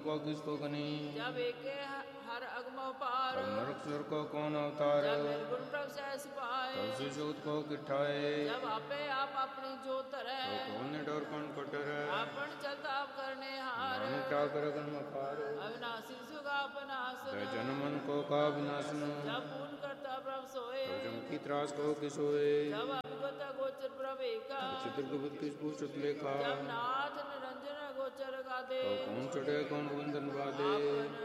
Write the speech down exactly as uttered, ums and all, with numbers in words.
को किसको कनी। जब एके हर अगम पार, तब नरक सुर को कौन अवतार। जब निर्गुण प्रभ सहस पाए, तब से जोत को किठाए। जब आपे आप अपनी जोत धरे, तो कौन ने डर कौन कटर। आपन चलता आप करने हार, नानक क्या कर कर्म पार। अविनाशी सुगा अपनासन, जन मन को का विनाशन। जब पूर्ण करता प्रभ सोए, तब जम की त्रास को किसोए। जब अभिगत गोचर प्रभ एका, चित्रगुप्त किस पूछत लेखा। जब नाथ निरंजन गोचर गादे, तो कौन चढ़े कौन बंधन बाधे।